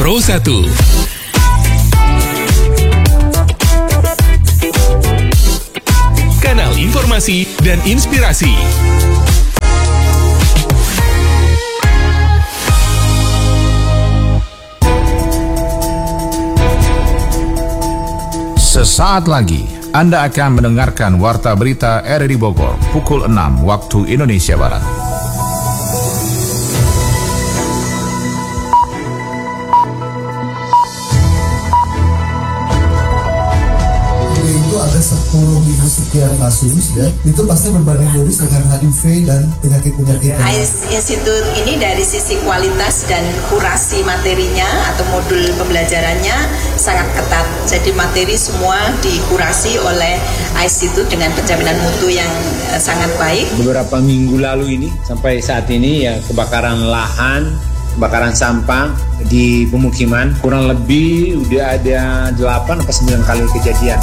Pro 1. Kanal informasi dan inspirasi. Sesaat lagi Anda akan mendengarkan Warta Berita RRI Bogor pukul 6 waktu Indonesia Barat. Itu ada 10.000 sekian kasus ya, itu pasti berbanding lurus dengan HIV dan penyakit-penyakit yang Institut ini dari sisi kualitas dan kurasi materinya atau modul pembelajarannya sangat ketat. Jadi materi semua dikurasi oleh institut dengan penjaminan mutu yang sangat baik. Beberapa minggu lalu ini sampai saat ini ya kebakaran lahan, kebakaran sampah di pemukiman kurang lebih udah ada 8 atau 9 kali kejadian.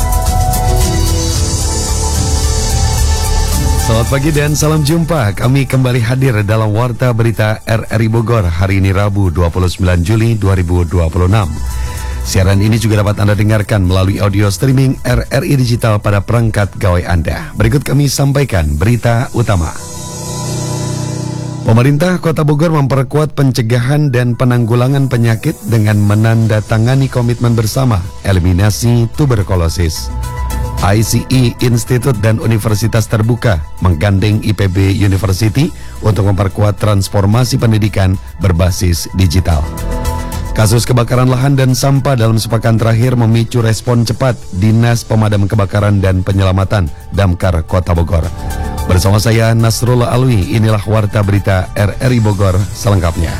Selamat pagi dan salam jumpa. Kami kembali hadir dalam Warta Berita RRI Bogor hari ini Rabu 29 Juli 2026. Siaran ini juga dapat Anda dengarkan melalui audio streaming RRI Digital pada perangkat gawai Anda. Berikut kami sampaikan berita utama. Pemerintah Kota Bogor memperkuat pencegahan dan penanggulangan penyakit dengan menandatangani komitmen bersama eliminasi tuberkulosis. ICE Institut dan Universitas Terbuka menggandeng IPB University untuk memperkuat transformasi pendidikan berbasis digital. Kasus kebakaran lahan dan sampah dalam sepekan terakhir memicu respon cepat Dinas Pemadam Kebakaran dan Penyelamatan Damkar Kota Bogor. Bersama saya Nasrullah Alwi, inilah Warta Berita RRI Bogor selengkapnya.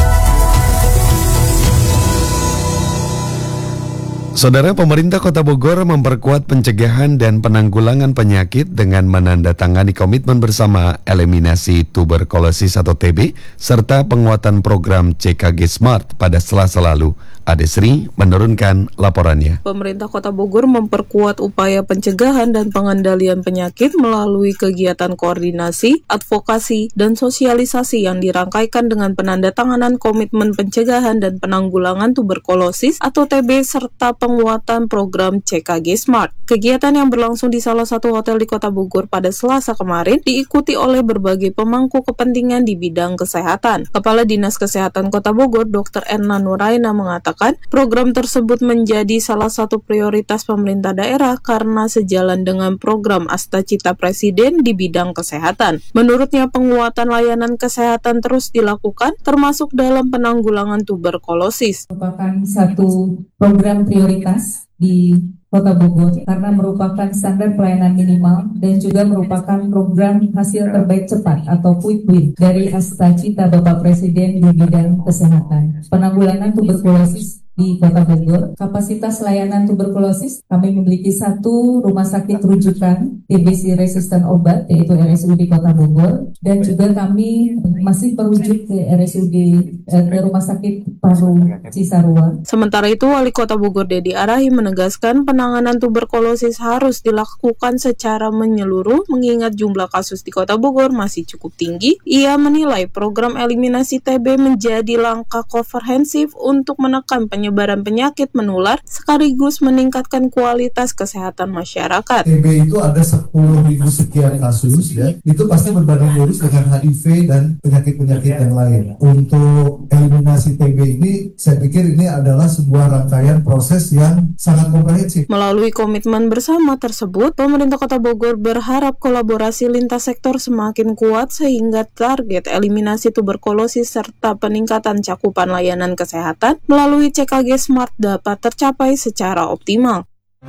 Saudara, pemerintah Kota Bogor memperkuat pencegahan dan penanggulangan penyakit dengan menandatangani komitmen bersama eliminasi tuberkulosis atau TB serta penguatan program CKG Smart pada Selasa lalu. Ade Sri menurunkan laporannya. Pemerintah Kota Bogor memperkuat upaya pencegahan dan pengendalian penyakit melalui kegiatan koordinasi, advokasi, dan sosialisasi yang dirangkaikan dengan penandatanganan komitmen pencegahan dan penanggulangan tuberkulosis atau TB serta penguatan program CKG Smart. Kegiatan yang berlangsung di salah satu hotel di Kota Bogor pada Selasa kemarin diikuti oleh berbagai pemangku kepentingan di bidang kesehatan. Kepala Dinas Kesehatan Kota Bogor, Dr. Erna Nuraina mengatakan program tersebut menjadi salah satu prioritas pemerintah daerah karena sejalan dengan program Astacita Presiden di bidang kesehatan. Menurutnya, penguatan layanan kesehatan terus dilakukan termasuk dalam penanggulangan tuberkulosis. Merupakan satu program prioritas di Kota Bogor karena merupakan standar pelayanan minimal dan juga merupakan program hasil terbaik cepat atau quick win dari Astacita Bapak Presiden di bidang kesehatan. Penanggulangan tuberkulosis di Kota Bogor, kapasitas layanan tuberkulosis, kami memiliki 1 rumah sakit rujukan TBC resisten obat, yaitu RSUD Kota Bogor, dan juga kami masih merujuk ke RSUD Rumah Sakit Paru Cisarua. Sementara itu, Wali Kota Bogor Dedi Arahi menegaskan penanganan tuberkulosis harus dilakukan secara menyeluruh mengingat jumlah kasus di Kota Bogor masih cukup tinggi. Ia menilai program eliminasi TB menjadi langkah komprehensif untuk menekan penyebaran penyakit menular sekaligus meningkatkan kualitas kesehatan masyarakat. TB itu ada 10.000 sekian kasus ya, itu pasti berbanding lurus dengan HIV dan penyakit-penyakit yang lain. Untuk eliminasi TB ini, saya pikir ini adalah sebuah rangkaian proses yang sangat komprehensif. Melalui komitmen bersama tersebut, pemerintah Kota Bogor berharap kolaborasi lintas sektor semakin kuat sehingga target eliminasi tuberkulosis serta peningkatan cakupan layanan kesehatan melalui CKG Smart dapat tercapai secara optimal.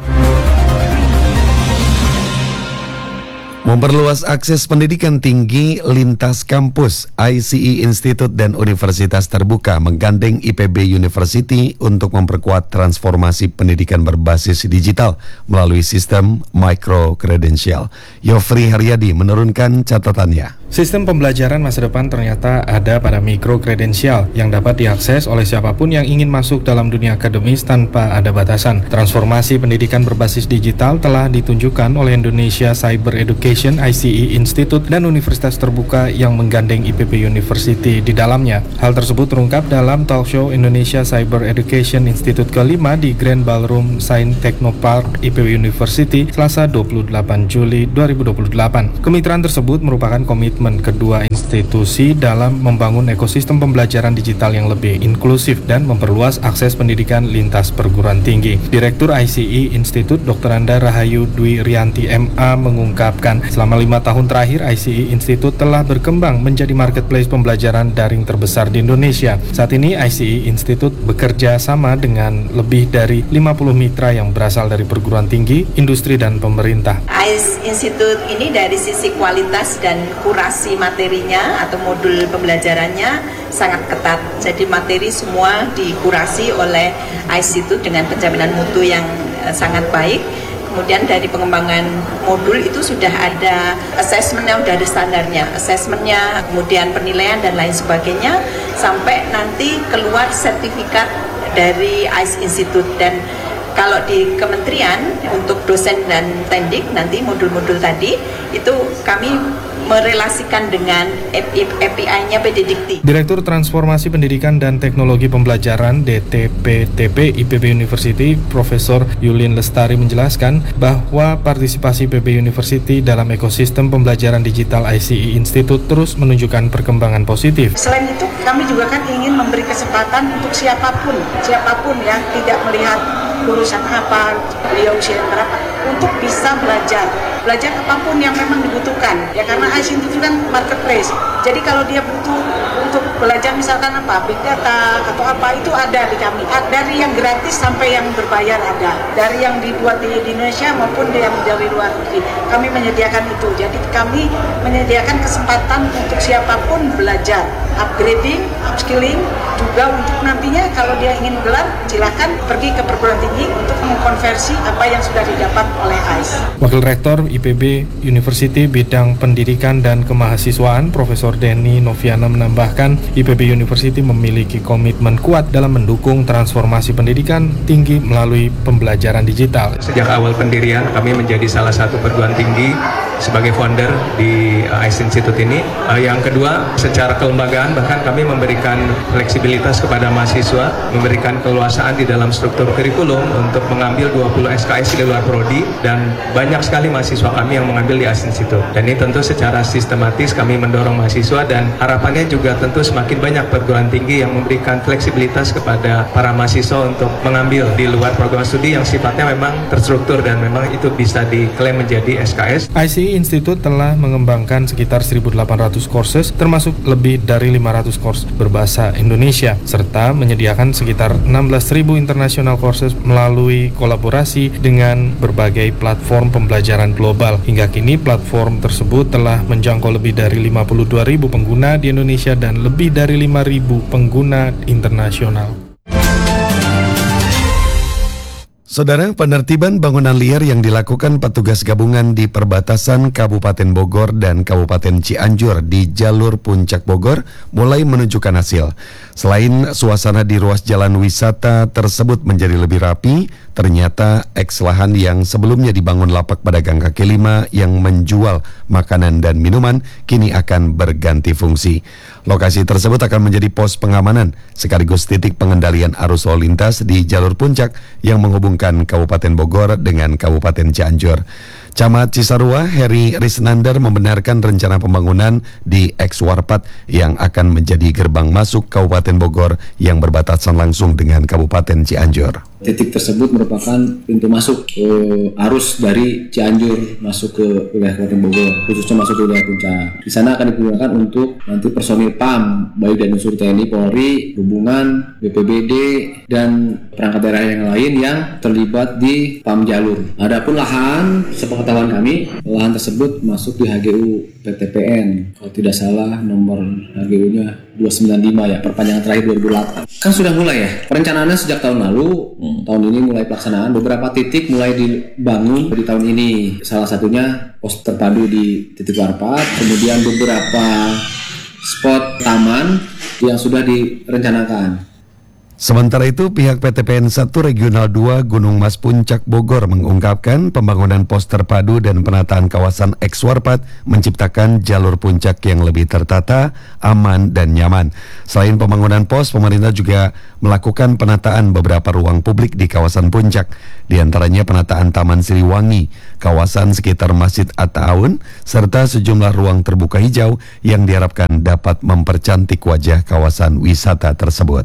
Memperluas akses pendidikan tinggi lintas kampus, ICE Institut dan Universitas Terbuka menggandeng IPB University untuk memperkuat transformasi pendidikan berbasis digital melalui sistem micro-credential. Yofri Haryadi menurunkan catatannya. Sistem pembelajaran masa depan ternyata ada pada mikrokredensial yang dapat diakses oleh siapapun yang ingin masuk dalam dunia akademis tanpa ada batasan. Transformasi pendidikan berbasis digital telah ditunjukkan oleh Indonesia Cyber Education ICE Institute dan Universitas Terbuka yang menggandeng IPB University di dalamnya. Hal tersebut terungkap dalam talk show Indonesia Cyber Education Institute ke-5 di Grand Ballroom Science Technopark IPB University Selasa 28 Juli 2028. Kemitraan tersebut merupakan komitmen kedua institusi dalam membangun ekosistem pembelajaran digital yang lebih inklusif dan memperluas akses pendidikan lintas perguruan tinggi. Direktur ICE Institute Dr. Anda Rahayu Dwi Rianti MA mengungkapkan selama 5 tahun terakhir ICE Institute telah berkembang menjadi marketplace pembelajaran daring terbesar di Indonesia. Saat ini ICE Institute bekerja sama dengan lebih dari 50 mitra yang berasal dari perguruan tinggi, industri, dan pemerintah. ICE Institute ini dari sisi kualitas dan kurasi materinya atau modul pembelajarannya sangat ketat. Jadi materi semua dikurasi oleh ICE Institute dengan penjaminan mutu yang sangat baik. Kemudian dari pengembangan modul itu sudah ada assessment-nya, sudah ada standarnya, assessment-nya, kemudian penilaian dan lain sebagainya, sampai nanti keluar sertifikat dari ICE Institute. Dan kalau di kementerian untuk dosen dan tendik nanti modul-modul tadi itu kami merelasikan dengan API-nya PD Dikti. Direktur Transformasi Pendidikan dan Teknologi Pembelajaran DTPTP IPB University, Profesor Yulin Lestari menjelaskan bahwa partisipasi IPB University dalam ekosistem pembelajaran digital ICE Institute terus menunjukkan perkembangan positif. Selain itu, kami juga kan ingin memberi kesempatan untuk siapapun yang tidak melihat lulusan apa, beliau usia berapa, untuk bisa belajar apapun yang memang dibutuhkan. Ya karena ICE itu kan marketplace. Jadi kalau dia butuh untuk belajar misalkan apa, big data atau apa, itu ada di kami. Dari yang gratis sampai yang berbayar ada. Dari yang dibuat di Indonesia maupun yang dari luar negeri. Kami menyediakan itu. Jadi kami menyediakan kesempatan untuk siapapun belajar, upgrading, upskilling, juga untuk nantinya kalau dia ingin gelar, silakan pergi ke perguruan tinggi untuk mengkonversi apa yang sudah didapat oleh ICE. Wakil Rektor IPB University Bidang Pendidikan dan Kemahasiswaan Profesor Denny Noviana menambahkan IPB University memiliki komitmen kuat dalam mendukung transformasi pendidikan tinggi melalui pembelajaran digital. Sejak awal pendirian kami menjadi salah satu perguruan tinggi sebagai founder di ICE Institute ini. Yang kedua, secara kelembagaan bahkan kami memberikan fleksibilitas kepada mahasiswa, memberikan keluasaan di dalam struktur kurikulum untuk mengambil 20 SKS di luar prodi, dan banyak sekali mahasiswa kami yang mengambil di ICE Institute. Dan ini tentu secara sistematis kami mendorong mahasiswa, dan harapannya juga tentu semakin banyak perguruan tinggi yang memberikan fleksibilitas kepada para mahasiswa untuk mengambil di luar program studi yang sifatnya memang terstruktur dan memang itu bisa diklaim menjadi SKS. ICE Institute telah mengembangkan sekitar 1.800 courses, termasuk lebih dari 500 course berbahasa Indonesia, serta menyediakan sekitar 16.000 international courses melalui kolaborasi dengan berbagai platform pembelajaran global. Hingga kini platform tersebut telah menjangkau lebih dari 52.000 pengguna di Indonesia dan lebih dari 5.000 pengguna internasional. Saudara, penertiban bangunan liar yang dilakukan petugas gabungan di perbatasan Kabupaten Bogor dan Kabupaten Cianjur di jalur Puncak Bogor mulai menunjukkan hasil. Selain suasana di ruas jalan wisata tersebut menjadi lebih rapi, ternyata eks lahan yang sebelumnya dibangun lapak pedagang kaki lima yang menjual makanan dan minuman kini akan berganti fungsi. Lokasi tersebut akan menjadi pos pengamanan sekaligus titik pengendalian arus lalu lintas di jalur puncak yang menghubungkan Kabupaten Bogor dengan Kabupaten Cianjur. Camat Cisarua Heri Risnander membenarkan rencana pembangunan di eks Warpat yang akan menjadi gerbang masuk Kabupaten Bogor yang berbatasan langsung dengan Kabupaten Cianjur. Titik tersebut merupakan pintu masuk arus dari Cianjur masuk ke wilayah Kabupaten Bogor, khususnya masuk ke wilayah Puncak. Di sana akan digunakan untuk nanti personil PAM, baik dari unsur TNI, Polri, Hubungan, BPBD, dan perangkat daerah yang lain yang terlibat di PAM jalur. Adapun lahan, sepengetahuan sepengetahuan kami, lahan tersebut masuk di HGU PTPN. Kalau tidak salah nomor HGU-nya 295 ya, perpanjangan terakhir 2008. Kan sudah mulai ya, perencanaannya sejak tahun lalu, tahun ini mulai pelaksanaan. Beberapa titik mulai dibangun di tahun ini. Salah satunya pos terpadu di titik Warpat, kemudian beberapa spot taman yang sudah direncanakan. Sementara itu, pihak PTPN 1 Regional 2 Gunung Mas Puncak Bogor mengungkapkan pembangunan pos terpadu dan penataan kawasan X-Warpat menciptakan jalur puncak yang lebih tertata, aman, dan nyaman. Selain pembangunan pos, pemerintah juga melakukan penataan beberapa ruang publik di kawasan puncak, di antaranya penataan Taman Siliwangi, kawasan sekitar Masjid At-Ta'awun, serta sejumlah ruang terbuka hijau yang diharapkan dapat mempercantik wajah kawasan wisata tersebut.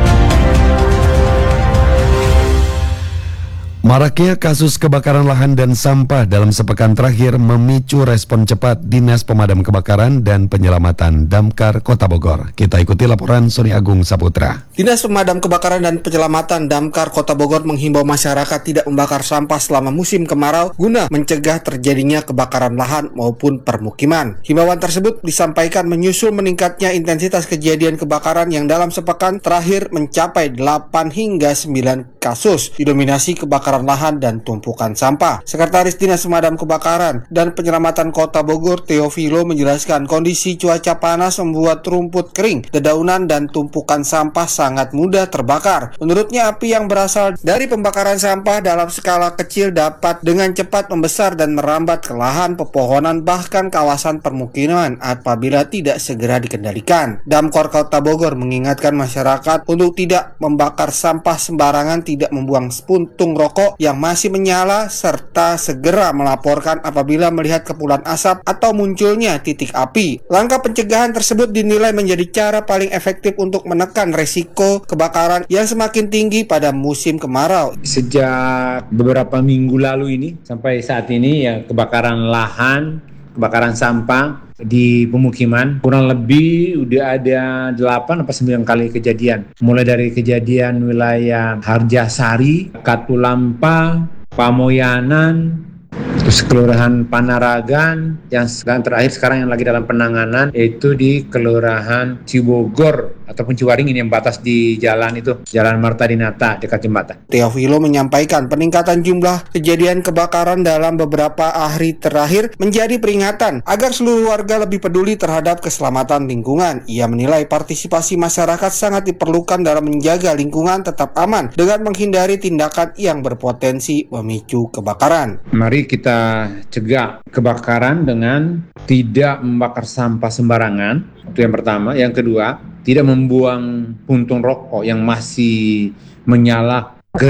Maraknya kasus kebakaran lahan dan sampah dalam sepekan terakhir memicu respon cepat Dinas Pemadam Kebakaran dan Penyelamatan Damkar Kota Bogor. Kita ikuti laporan Sony Agung Saputra. Dinas Pemadam Kebakaran dan Penyelamatan Damkar Kota Bogor menghimbau masyarakat tidak membakar sampah selama musim kemarau guna mencegah terjadinya kebakaran lahan maupun permukiman. Himbauan tersebut disampaikan menyusul meningkatnya intensitas kejadian kebakaran yang dalam sepekan terakhir mencapai 8 hingga 9 kasus, didominasi kebakaran lahan dan tumpukan sampah. Sekretaris Dinas Pemadam Kebakaran dan Penyelamatan Kota Bogor, Teofilo, menjelaskan kondisi cuaca panas membuat rumput kering, dedaunan, dan tumpukan sampah sangat mudah terbakar. Menurutnya, api yang berasal dari pembakaran sampah dalam skala kecil dapat dengan cepat membesar dan merambat ke lahan, pepohonan, bahkan kawasan permukiman apabila tidak segera dikendalikan. Damkar Kota Bogor mengingatkan masyarakat untuk tidak membakar sampah sembarangan, tidak membuang puntung rokok yang masih menyala, serta segera melaporkan apabila melihat kepulan asap atau munculnya titik api. Langkah pencegahan tersebut dinilai menjadi cara paling efektif untuk menekan resiko kebakaran yang semakin tinggi pada musim kemarau. Sejak beberapa minggu lalu ini sampai saat ini ya, kebakaran lahan, kebakaran sampah di pemukiman kurang lebih udah ada 8 atau 9 kali kejadian. Mulai dari kejadian wilayah Harjasari, Katulampa, Pamoyanan, terus Kelurahan Panaragan, yang terakhir sekarang yang lagi dalam penanganan yaitu di Kelurahan Cibogor ataupun Ciwaringin yang batas di jalan itu, Jalan Marta Dinata dekat jembatan. Teofilo menyampaikan peningkatan jumlah kejadian kebakaran dalam beberapa hari terakhir menjadi peringatan agar seluruh warga lebih peduli terhadap keselamatan lingkungan. Ia menilai partisipasi masyarakat sangat diperlukan dalam menjaga lingkungan tetap aman dengan menghindari tindakan yang berpotensi memicu kebakaran. Mari kita cegah kebakaran dengan tidak membakar sampah sembarangan. Itu yang pertama. Yang kedua, tidak membuang puntung rokok yang masih menyala ke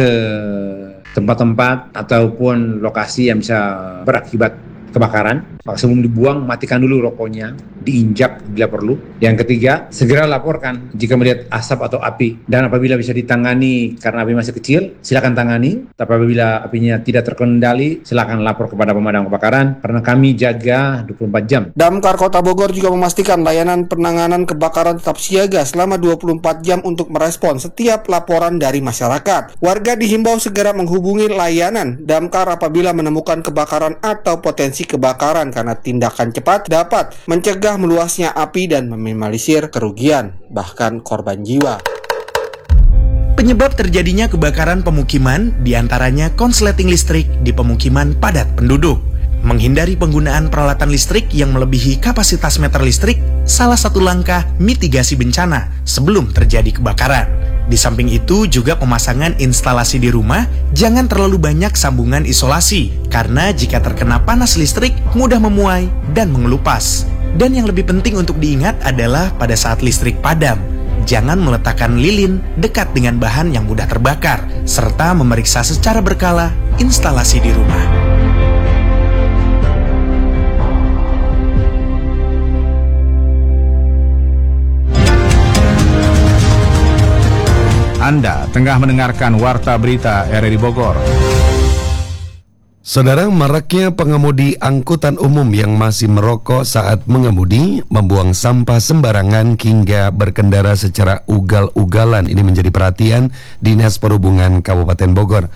tempat-tempat ataupun lokasi yang bisa berakibat kebakaran. Maka sebelum dibuang, matikan dulu rokoknya, diinjak bila perlu. Yang ketiga, segera laporkan jika melihat asap atau api. Dan apabila bisa ditangani karena api masih kecil, silakan tangani. Tapi apabila apinya tidak terkendali, silakan lapor kepada pemadam kebakaran karena kami jaga 24 jam. Damkar Kota Bogor juga memastikan layanan penanganan kebakaran tetap siaga selama 24 jam untuk merespon setiap laporan dari masyarakat. Warga dihimbau segera menghubungi layanan Damkar apabila menemukan kebakaran atau potensi kebakaran karena tindakan cepat dapat mencegah meluasnya api dan meminimalisir kerugian, bahkan korban jiwa. Penyebab terjadinya kebakaran pemukiman diantaranya konsleting listrik di pemukiman padat penduduk. Menghindari penggunaan peralatan listrik yang melebihi kapasitas meter listrik salah satu langkah mitigasi bencana sebelum terjadi kebakaran. Di samping itu juga pemasangan instalasi di rumah jangan terlalu banyak sambungan isolasi karena jika terkena panas listrik mudah memuai dan mengelupas. Dan yang lebih penting untuk diingat adalah pada saat listrik padam, jangan meletakkan lilin dekat dengan bahan yang mudah terbakar serta memeriksa secara berkala instalasi di rumah. Anda tengah mendengarkan Warta Berita RRI Bogor. Saudara, maraknya pengemudi angkutan umum yang masih merokok saat mengemudi, membuang sampah sembarangan hingga berkendara secara ugal-ugalan ini menjadi perhatian Dinas Perhubungan Kabupaten Bogor.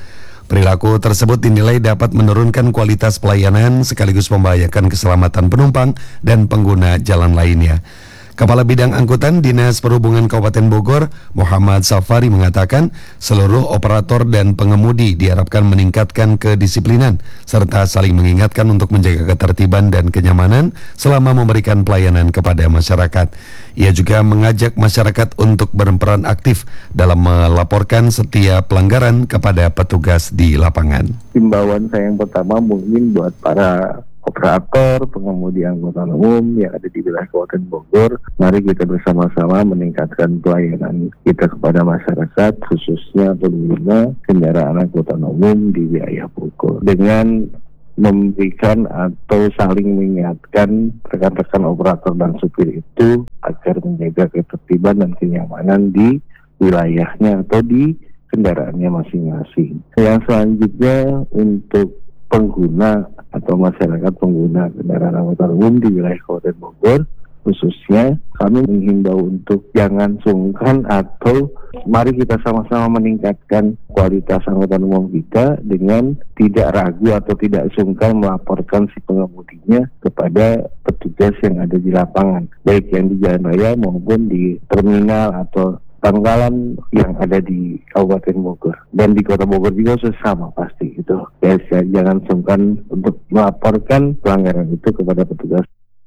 Perilaku tersebut dinilai dapat menurunkan kualitas pelayanan sekaligus membahayakan keselamatan penumpang dan pengguna jalan lainnya. Kepala Bidang Angkutan Dinas Perhubungan Kabupaten Bogor, Muhammad Safari mengatakan seluruh operator dan pengemudi diharapkan meningkatkan kedisiplinan serta saling mengingatkan untuk menjaga ketertiban dan kenyamanan selama memberikan pelayanan kepada masyarakat. Ia juga mengajak masyarakat untuk berperan aktif dalam melaporkan setiap pelanggaran kepada petugas di lapangan. Himbauan saya yang pertama mungkin buat para operator, pengemudi angkutan umum yang ada di wilayah Kabupaten Bogor, mari kita bersama-sama meningkatkan pelayanan kita kepada masyarakat, khususnya pengguna kendaraan angkutan umum di wilayah Bogor, dengan memberikan atau saling mengingatkan rekan-rekan operator dan supir itu agar menjaga ketertiban dan kenyamanan di wilayahnya atau di kendaraannya masing-masing. Yang selanjutnya untuk pengguna atau masyarakat pengguna kendaraan angkutan umum di wilayah Kabupaten Bogor, khususnya kami menghimbau untuk jangan sungkan atau mari kita sama-sama meningkatkan kualitas angkutan umum kita dengan tidak ragu atau tidak sungkan melaporkan si pengemudinya kepada petugas yang ada di lapangan, baik yang di jalan raya maupun di terminal atau pangkalan yang ada di Kabupaten Bogor dan di Kota Bogor juga sama pasti itu. Ya, jangan sungkan untuk melaporkan pelanggaran itu kepada petugas.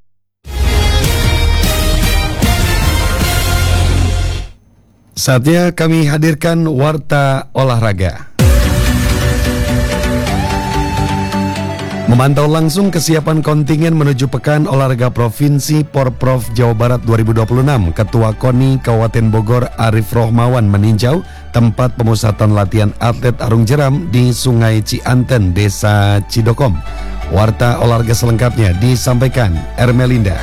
Saatnya kami hadirkan Warta Olahraga. Memantau langsung kesiapan kontingen menuju Pekan Olahraga Provinsi Porprov Jawa Barat 2026, Ketua KONI Kabupaten Bogor Arif Rohmawan meninjau tempat pemusatan latihan atlet arung jeram di Sungai Cianten, Desa Cidokom. Warta olahraga selengkapnya disampaikan Ermelinda.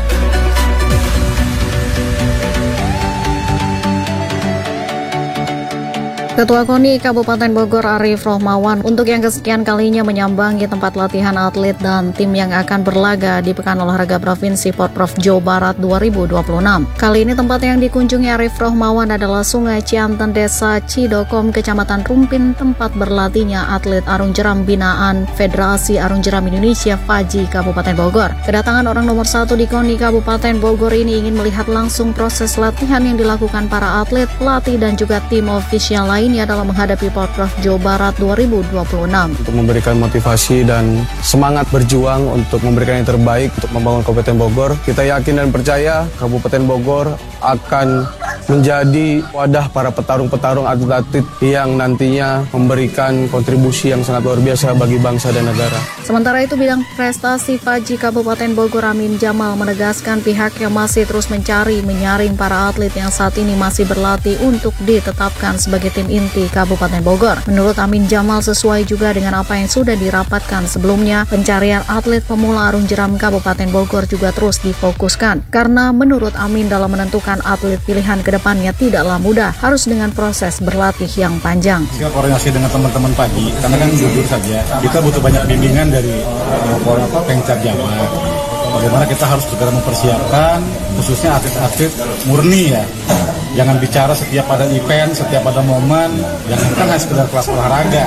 Ketua KONI Kabupaten Bogor Arif Rohmawan untuk yang kesekian kalinya menyambangi tempat latihan atlet dan tim yang akan berlaga di Pekan Olahraga Provinsi Porprov Jawa Barat 2026. Kali ini tempat yang dikunjungi Arif Rohmawan adalah Sungai Cianten, Desa Cidokom, Kecamatan Rumpin, tempat berlatihnya atlet arung jeram binaan Federasi Arung Jeram Indonesia FAJI Kabupaten Bogor. Kedatangan orang nomor 1 di KONI Kabupaten Bogor ini ingin melihat langsung proses latihan yang dilakukan para atlet, pelatih dan juga tim ofisial lain dalam menghadapi Porprov Jawa Barat 2026. Untuk memberikan motivasi dan semangat berjuang untuk memberikan yang terbaik untuk membangun Kabupaten Bogor. Kita yakin dan percaya Kabupaten Bogor akan menjadi wadah para petarung-petarung atlet-atlet yang nantinya memberikan kontribusi yang sangat luar biasa bagi bangsa dan negara. Sementara itu, bidang prestasi FAJI Kabupaten Bogor Amin Jamal menegaskan pihaknya masih terus menyaring para atlet yang saat ini masih berlatih untuk ditetapkan sebagai tim inti Kabupaten Bogor. Menurut Amin Jamal, sesuai juga dengan apa yang sudah dirapatkan sebelumnya, pencarian atlet pemula arung jeram Kabupaten Bogor juga terus difokuskan. Karena menurut Amin, dalam menentukan atlet pilihan ke depannya tidaklah mudah, harus dengan proses berlatih yang panjang. Jika koordinasi dengan teman-teman pagi, karena kan jujur saja, kita butuh banyak bimbingan dari Pengcap Jawa. Bagaimana kita harus segera mempersiapkan, khususnya atlet-atlet murni ya. Jangan bicara setiap pada event, setiap pada momen, jangan kan hanya sekedar kelas olahraga.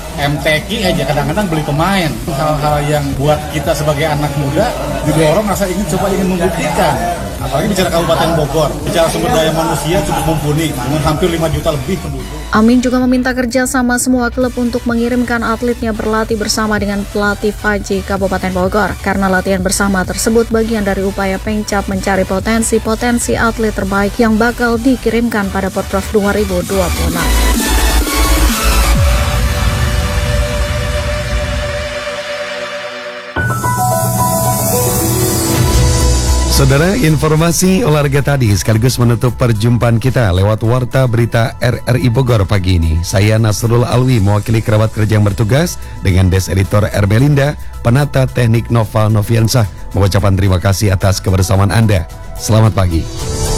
MTQ aja kadang-kadang beli pemain. Hal-hal yang buat kita sebagai anak muda didorong rasa ingin membuktikan. Apalagi bicara Kabupaten Bogor, bicara sumber daya manusia cukup mumpuni, dengan hampir 5 juta lebih penduduk. Amin juga meminta kerjasama semua klub untuk mengirimkan atletnya berlatih bersama dengan pelatih FAJI Kabupaten Bogor. Karena latihan bersama tersebut bagian dari upaya Pengcap mencari potensi-potensi atlet terbaik yang bakal dikirimkan pada Porprov 2026. Saudara, informasi olahraga tadi sekaligus menutup perjumpaan kita lewat Warta Berita RRI Bogor pagi ini. Saya Nasrul Alwi mewakili kerabat kerja yang bertugas dengan Des Editor Ermelinda, penata teknik Nova Noviansah, mengucapkan terima kasih atas kebersamaan Anda. Selamat pagi.